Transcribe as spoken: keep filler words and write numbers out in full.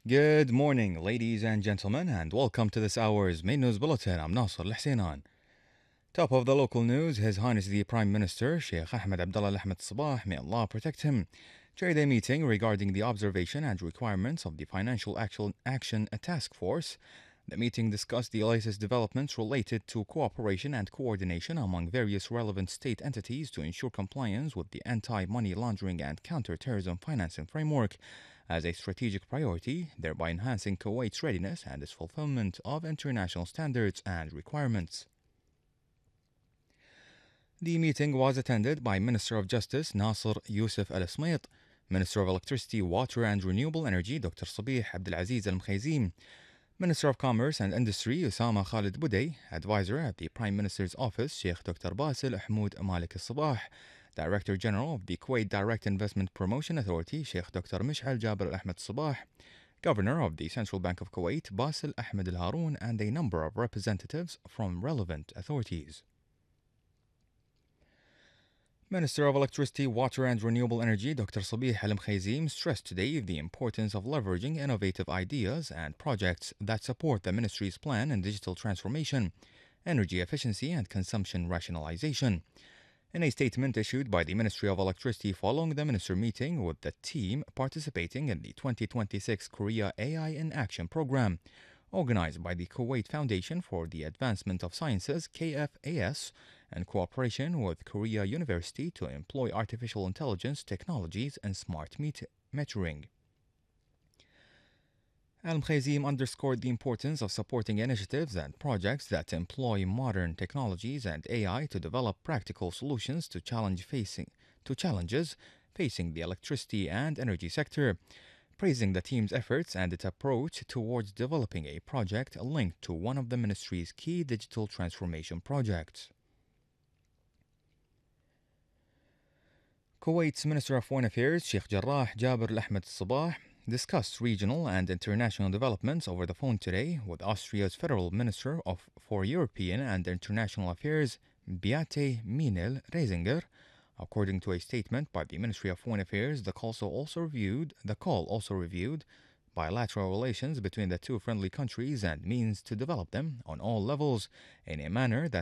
Good morning, ladies and gentlemen, and welcome to this hour's main news bulletin. I'm Nasser Al-Husainan. Top of the local news, His Highness the Prime Minister, Sheikh Ahmed Abdullah Al-Ahmed Sabah, may Allah protect him, chaired a meeting regarding the observation and requirements of the Financial Action, Action Task Force. The meeting discussed the latest developments related to cooperation and coordination among various relevant state entities to ensure compliance with the anti-money laundering and counter-terrorism financing framework as a strategic priority, thereby enhancing Kuwait's readiness and its fulfillment of international standards and requirements. The meeting was attended by Minister of Justice Nasser Youssef Al Smait, Minister of Electricity, Water and Renewable Energy Doctor Sabih Abdulaziz Al Mkhaizim, Minister of Commerce and Industry Usama Khalid Budey, Advisor at the Prime Minister's Office Sheikh Doctor Basil Ahmoud Malik Al Sabah, Director General of the Kuwait Direct Investment Promotion Authority Sheikh Doctor Mish'al Jabir Al Ahmed Sabah, Governor of the Central Bank of Kuwait Basil Ahmed Al Haroun, and a number of representatives from relevant authorities. Minister of Electricity, Water and Renewable Energy Doctor Sabih Al Mkhaizim stressed today the importance of leveraging innovative ideas and projects that support the ministry's plan in digital transformation, energy efficiency, and consumption rationalization. In a statement issued by the Ministry of Electricity following the minister meeting with the team participating in the twenty twenty-six Korea A I in Action program, organized by the Kuwait Foundation for the Advancement of Sciences K F A S, in cooperation with Korea University to employ artificial intelligence technologies and smart met- metering. Al Mkhaizim underscored the importance of supporting initiatives and projects that employ modern technologies and A I to develop practical solutions to challenge facing to challenges facing the electricity and energy sector, praising the team's efforts and its approach towards developing a project linked to one of the ministry's key digital transformation projects. Kuwait's Minister of Foreign Affairs Sheikh Jarrah Jabir Al Ahmed Sabah discussed regional and international developments over the phone today with Austria's Federal Minister of, for European and International Affairs Beate Minel Reisinger. According to a statement by the Ministry of Foreign Affairs, the call also reviewed the call also reviewed bilateral relations between the two friendly countries and means to develop them on all levels in a manner that